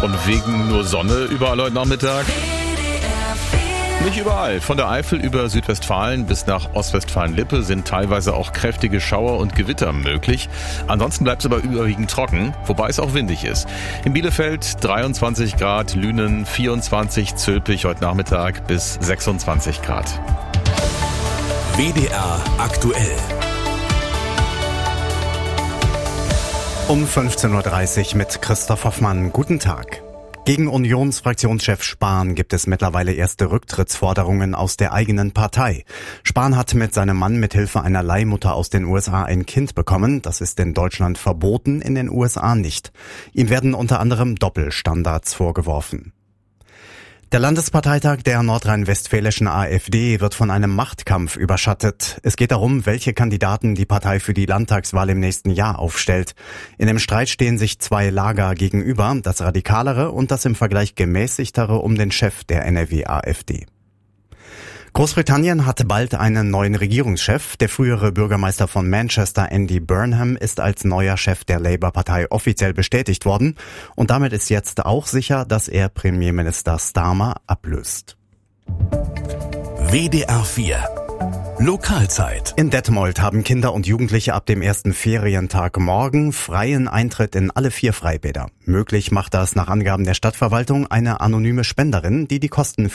Und wegen nur Sonne überall heute Nachmittag? Nicht überall. Von der Eifel über Südwestfalen bis nach Ostwestfalen-Lippe sind teilweise auch kräftige Schauer und Gewitter möglich. Ansonsten bleibt es aber überwiegend trocken, wobei es auch windig ist. In Bielefeld 23 Grad, Lünen 24, Zülpich heute Nachmittag bis 26 Grad. WDR aktuell. Um 15.30 Uhr mit Christoph Hoffmann. Guten Tag. Gegen Unionsfraktionschef Spahn gibt es mittlerweile erste Rücktrittsforderungen aus der eigenen Partei. Spahn hat mit seinem Mann mithilfe einer Leihmutter aus den USA ein Kind bekommen. Das ist in Deutschland verboten, in den USA nicht. Ihm werden unter anderem Doppelstandards vorgeworfen. Der Landesparteitag der nordrhein-westfälischen AfD wird von einem Machtkampf überschattet. Es geht darum, welche Kandidaten die Partei für die Landtagswahl im nächsten Jahr aufstellt. In dem Streit stehen sich zwei Lager gegenüber, das radikalere und das im Vergleich gemäßigtere um den Chef der NRW-AfD. Großbritannien hat bald einen neuen Regierungschef. Der frühere Bürgermeister von Manchester, Andy Burnham, ist als neuer Chef der Labour-Partei offiziell bestätigt worden. Und damit ist jetzt auch sicher, dass er Premierminister Starmer ablöst. WDR 4 Lokalzeit. In Detmold haben Kinder und Jugendliche ab dem ersten Ferientag morgen freien Eintritt in alle 4 Freibäder. Möglich macht das nach Angaben der Stadtverwaltung eine anonyme Spenderin, die die Kosten